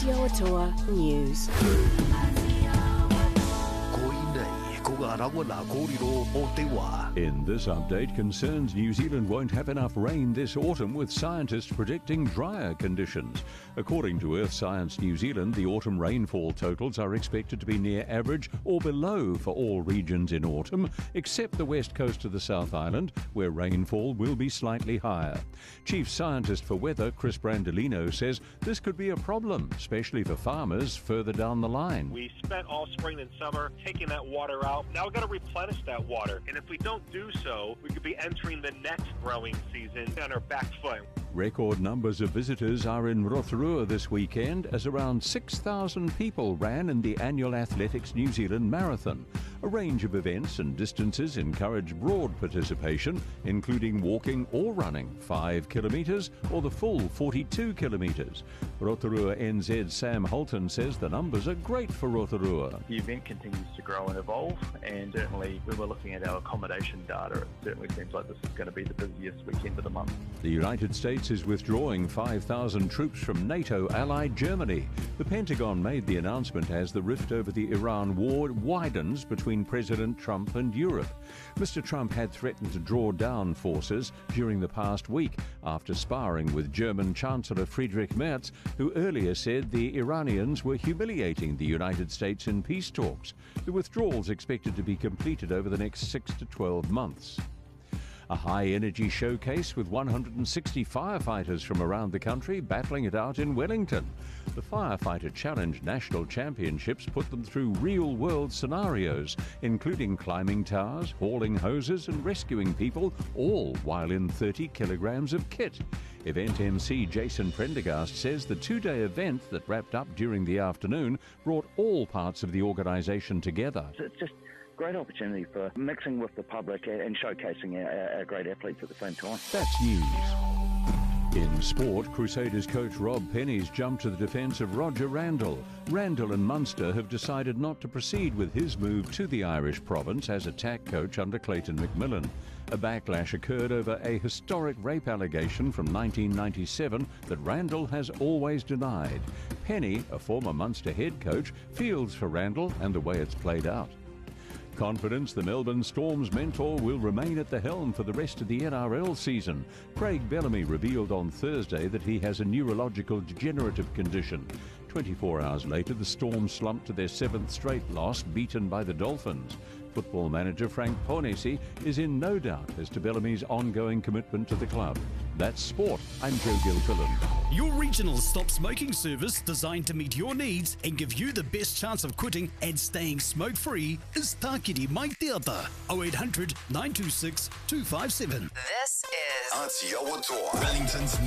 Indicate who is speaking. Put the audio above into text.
Speaker 1: Aotearoa News.
Speaker 2: In this update, concerns New Zealand won't have enough rain this autumn, with scientists predicting drier conditions. According to Earth Science New Zealand, the autumn rainfall totals are expected to be near average or below for all regions in autumn, except the west coast of the South Island, where rainfall will be slightly higher. Chief Scientist for Weather Chris Brandolino says this could be a problem, especially for farmers further down the line.
Speaker 3: We spent all spring and summer taking that water out. Now we've got to replenish that water. And if we don't do so, we could be entering the next growing season on our back foot.
Speaker 2: Record numbers of visitors are in Rotorua this weekend, as around 6,000 people ran in the annual Athletics New Zealand Marathon. A range of events and distances encourage broad participation, including walking or running 5 kilometres or the full 42 kilometres. Rotorua NZ's Sam Holton says the numbers are great for Rotorua.
Speaker 4: The event continues to grow and evolve, and certainly when we're looking at our accommodation data, it certainly seems like this is going to be the busiest weekend of the month.
Speaker 2: The United States is withdrawing 5,000 troops from NATO-allied Germany. The Pentagon made the announcement as the rift over the Iran war widens between President Trump and Europe. Mr. Trump had threatened to draw down forces during the past week after sparring with German Chancellor Friedrich Merz, who earlier said the Iranians were humiliating the United States in peace talks. The withdrawal is expected to be completed over the next 6 to 12 months. A high-energy showcase with 160 firefighters from around the country battling it out in Wellington. The Firefighter Challenge National Championships put them through real-world scenarios, including climbing towers, hauling hoses and rescuing people, all while in 30 kilograms of kit. Event MC Jason Prendergast says the two-day event that wrapped up during the afternoon brought all parts of the organisation together.
Speaker 4: It's just great opportunity for mixing with the public and showcasing our great athletes at the same time.
Speaker 2: That's news. In sport, Crusaders coach Rob Penny's jumped to the defence of Roger Randall. Randall and Munster have decided not to proceed with his move to the Irish province as attack coach under Clayton McMillan. A backlash occurred over a historic rape allegation from 1997 that Randall has always denied. Penny, a former Munster head coach, feels for Randall and the way it's played out. Confidence the Melbourne Storm's mentor will remain at the helm for the rest of the NRL season. Craig Bellamy revealed on Thursday that he has a neurological degenerative condition. 24 hours later, the Storm slumped to their 7th straight loss, beaten by the Dolphins. Football manager Frank Ponesi is in no doubt as to Bellamy's ongoing commitment to the club. That's sport. I'm Joe Gilfillan.
Speaker 5: Your regional stop smoking service designed to meet your needs and give you the best chance of quitting and staying smoke-free is Tākiri Mai Teata, 0800 926 257.
Speaker 6: This is
Speaker 7: Aotearoa, Wellington's